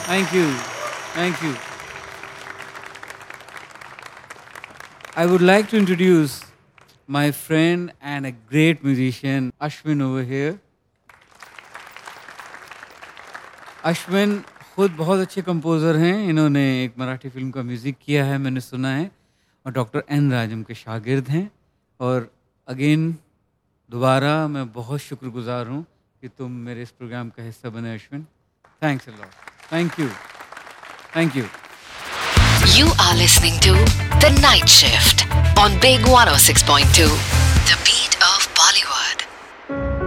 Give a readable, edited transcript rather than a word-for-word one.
Thank you. Thank you. I would like to introduce my friend and a great musician, Ashwin over here. Ashwin खुद बहुत अच्छे composer हैं. इन्होंने एक Marathi film का म्यूज़िक किया है, मैंने सुना है, और डॉक्टर एन राजम के शागिर्द हैं. और अगेन दोबारा मैं बहुत शुक्रगुज़ार हूँ कि तुम मेरे इस प्रोग्राम का हिस्सा बने Ashwin. Thanks a lot. Thank you. Thank you. You are listening to The Night Shift on Big 106.2. The Beat